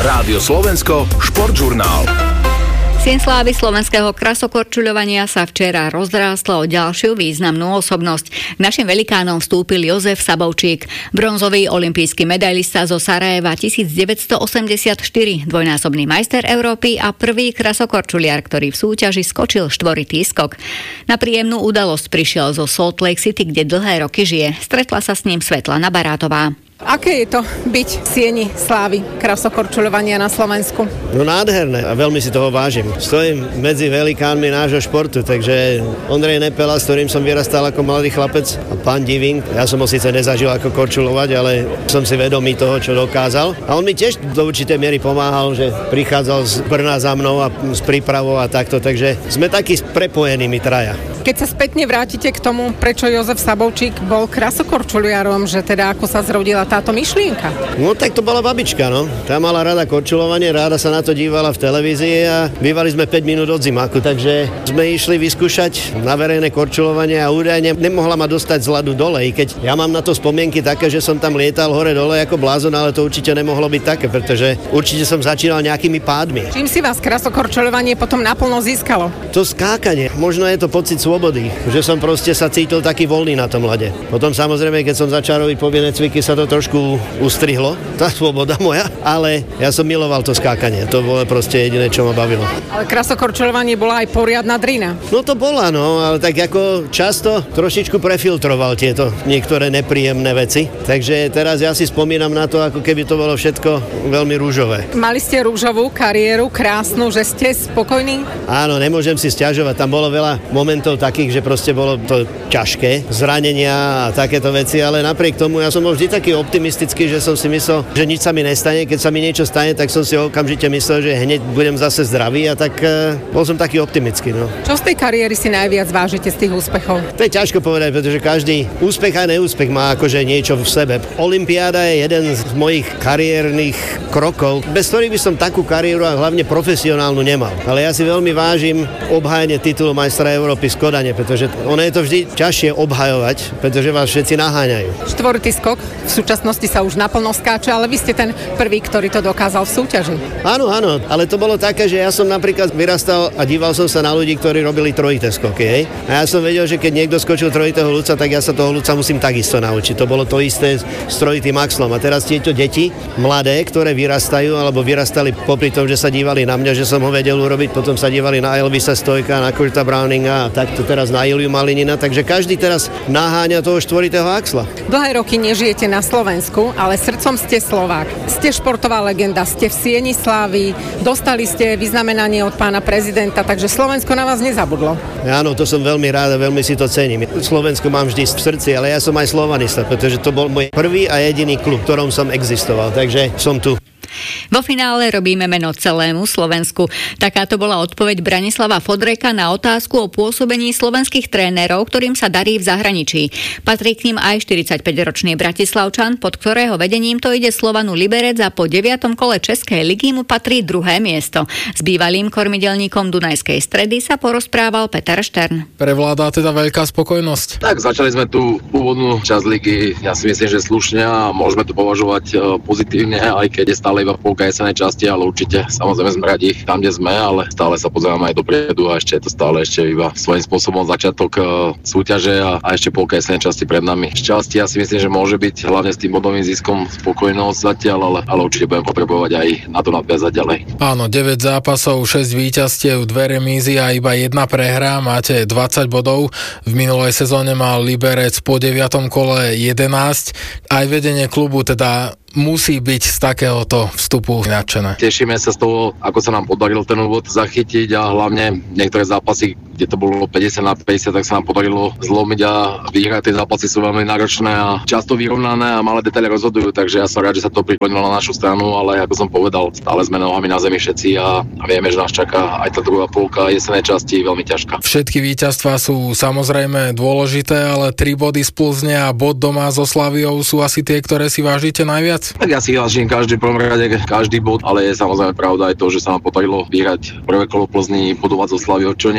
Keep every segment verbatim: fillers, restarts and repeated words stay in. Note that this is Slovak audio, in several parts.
Rádio Slovensko, športžurnál. Sien slávy slovenského krasokorčuľovania sa včera rozrástla o ďalšiu významnú osobnosť. K našim velikánom vstúpil Jozef Sabovčík, bronzový olympijský medailista zo Sarajeva devätnásťstoosemdesiatštyri, dvojnásobný majster Európy a prvý krasokorčuliar, ktorý v súťaži skočil štvoritý skok. Na príjemnú udalosť prišiel zo Salt Lake City, kde dlhé roky žije. Stretla sa s ním Svetlana Barátová. Aké je to byť v sieni slávy krasokorčuľovania na Slovensku? No nádherné a veľmi si toho vážim. Stojím medzi velikánmi nášho športu, takže Ondrej Nepela, s ktorým som vyrastal ako mladý chlapec, a pán Diving, ja som ho síce nezažil ako korčuľovať, ale som si vedomý toho, čo dokázal. A on mi tiež do určitej miery pomáhal, že prichádzal z Brna za mnou a s prípravou a takto, takže sme takí prepojení my traja. Keď sa spätne vrátite k tomu, prečo Jozef Sabovčík bol krasokorčuliarom, že teda ako sa zrodila táto myšlienka? No tak to bola babička, no. Tá mala rada korčuľovanie, ráda sa na to dívala v televízii a bývali sme päť minút od zimáku, takže sme išli vyskúšať na verejné korčuľovanie a údajne nemohla ma dostať z ľadu dole, i keď ja mám na to spomienky také, že som tam lietal hore dole ako blázon, ale to určite nemohlo byť také, pretože určite som začínal nejakými pádmi. Čím si vás krasokorčuľovanie potom naplno získalo? To skákanie, možno je to pocit slobody, že som proste sa cítil taký voľný na tom ľade. Potom samozrejme, keď som začal robiť povinné cviky, sa to trošku ustrihlo, tá sloboda moja, ale ja som miloval to skákanie. To bolo proste jediné, čo ma bavilo. Ale krasokorčuľovanie bola aj poriadna drina. No to bola, no, ale tak ako často trošičku prefiltroval tieto niektoré nepríjemné veci. Takže teraz ja si spomínam na to, ako keby to bolo všetko veľmi rúžové. Mali ste rúžovú kariéru, krásnu, že ste spokojní? Áno, nemôžem si sťažovať. Tam bolo veľa momentov takých, že proste bolo to ťažké, zranenia a takéto veci, ale napriek tomu ja som bol vždy taký optimistický, že som si myslel, že nič sa mi nestane. Keď sa mi niečo stane, tak som si okamžite myslel, že hneď budem zase zdravý a tak e, bol som taký optimistický. No. Čo z tej kariéry si najviac vážite z tých úspechov? To je ťažko povedať, pretože každý úspech a neúspech má akože niečo v sebe. Olympiáda je jeden z mojich kariérnych krokov, bez ktorých by som takú kariéru a hlavne profesionálnu nemal. Ale ja si veľmi vážim obhájenie titulu majstra Európy z Kodane, pretože ono je to vždy ťažšie obhajovať, pretože vás všetci naháňajú. Štvoritý skok v súčasnosti sa už naplno skáče, ale vy ste ten prvý, ktorý to dokázal v súťaži. Áno, áno, ale to bolo také, že ja som napríklad vyrastal a díval som sa na ľudí, ktorí robili trojité skoky, hej? A ja som vedel, že keď niekto skočil trojitého ľudca, tak ja sa toho ľudca musím takisto naučiť. To bolo to isté s trojitým axlom. A teraz tieto deti, mladé, ktoré vyrastajú, alebo vyrastali popri tom, že sa dívali na mňa, že som ho vedel urobiť, potom sa dívali na Elvisa Stojka, na Kurta Browninga a takto teraz na Iliu Malinina, takže každý teraz naháňa toho štvoritého axla. Dlhé roky nežijete na Slovensku, ale srdcom ste Slovák. Ste športová legenda, ste v sieni slávy, dostali ste vyznamenanie od pána prezidenta, takže Slovensko na vás nezabudlo. Áno, to som veľmi rád a veľmi si to cením. Slovensko mám vždy v srdci, ale ja som aj slovanista, pretože to bol môj prvý a jediný klub, v ktorom som existoval, takže som tu. Vo finále robíme meno celému Slovensku. Takáto bola odpoveď Branislava Fodreka na otázku o pôsobení slovenských trénerov, ktorým sa darí v zahraničí. Patrí k ním aj štyridsaťpäťročný Bratislavčan, pod ktorého vedením to ide Slovanu Liberec a po deviatom kole Českej ligy mu patrí druhé miesto. S bývalým kormidelníkom Dunajskej Stredy sa porozprával Peter Štern. Prevládá teda veľká spokojnosť? Tak, začali sme tú úvodnú časť ligy, ja si myslím, že slušne a môžeme to považovať pozitívne, aj keď je stále iba polka jesenej časti, ale určite samozrejme sme radi tam, kde sme, ale stále sa pozeráme aj dopredu a ešte je to stále ešte iba svojím spôsobom začiatok súťaže a, a ešte polka jesenej časti pred nami. Šťastie ja si myslím, že môže byť hlavne s tým bodovým ziskom spokojnosť zatiaľ, ale, ale určite budem potrebovať aj na to nadviazať ďalej. Áno, deväť zápasov, šesť víťazstiev, dve remízy a iba jedna prehra, máte dvadsať bodov. V minulej sezóne mal Liberec po deviatom kole jedenásť. Aj vedenie klubu teda musí byť z takéhoto vstupu nadšené. Tešíme sa z toho, ako sa nám podarilo ten úvod zachytiť a hlavne niektoré zápasy, kde to bolo päťdesiat na päťdesiat, tak sa nám podarilo zlomiť a vyhrať. Tie zápasy sú veľmi náročné a často vyrovnané a malé detaily rozhodujú, takže ja som rád, že sa to priklonilo na našu stranu, ale ako som povedal, stále sme nohami na zemi všetci a vieme, že nás čaká aj tá druhá polka jesenej časti veľmi ťažká. Všetky víťazstvá sú samozrejme dôležité, ale tri body z Plzne a bod doma so Slaviou sú asi tie, ktoré si vážite najviac? Tak ja si vážim každý prvom rade, každý bod, ale je samozrejme pravda aj to, že sa nám podarilo vyhrať prvé kolo Plzni, bodovať zo Slaviou, čo nie je každý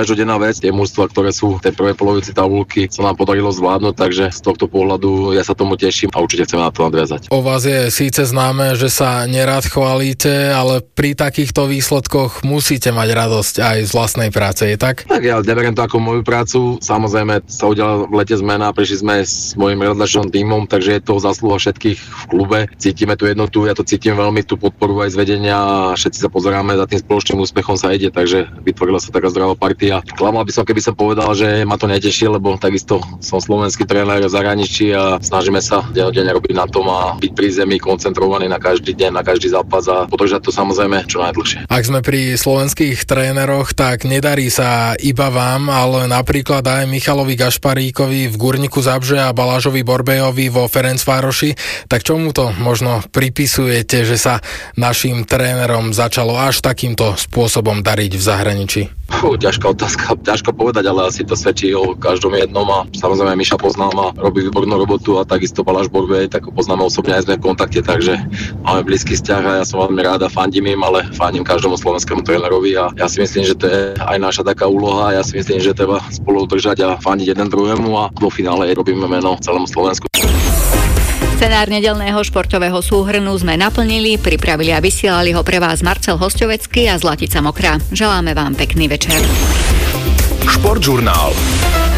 každodenná vec. Tie mužstvá, ktoré sú v tej prvej polovici tabuľky, sa nám podarilo zvládnuť, takže z tohto pohľadu ja sa tomu teším a určite chceme na to nadviazať. O vás je síce známe, že sa nerád chválite, ale pri takýchto výsledkoch musíte mať radosť aj z vlastnej práce, je tak? Tak ja neberiem to ako moju prácu. Samozrejme sa udiala v lete zmena, prišli sme s mojím redakčným tímom, takže je to zásluha všetkých v klube. Cítime tú jednotu, ja to cítim veľmi, tú podporu aj z vedenia a všetci sa pozeráme, za tým spoločným úspechom sa ide, takže vytvorila sa taká zdravá partia. Klamal by som, keby som povedal, že ma to neteší, lebo takisto som slovenský tréner v zahraničí a snažíme sa dennodenne robiť na tom a byť pri zemi koncentrovaný na každý deň, na každý zápas a podržať to samozrejme čo najdlhšie. Ak sme pri slovenských tréneroch, tak nedarí sa iba vám, ale napríklad aj Michalovi Gašparíkovi v Gurniku Zabrze a Balážovi Borbejovi vo Ferencvároši. Tak čomu to možno pripisujete, že sa našim trénerom začalo až takýmto spôsobom dariť v zahraničí? Uh, ťažká otázka, ťažko povedať, ale asi to svedčí o každom jednom a samozrejme Miša poznám a robí výbornú robotu a takisto Baláš Borbej, tak ho poznáme osobne, aj sme v kontakte, takže máme blízky vzťah a ja som veľmi rád a fandím im, ale fandím každému slovenskému trénerovi a ja si myslím, že to je aj naša taká úloha a ja si myslím, že treba spolu držať a fandiť jeden druhému a vo finále robíme meno celému Slovensku. Scenár nedeľného športového súhrnu sme naplnili, pripravili a vysielali ho pre vás Marcel Hosťovecký a Zlatica Mokrá. Želáme vám pekný večer. Športžurnál.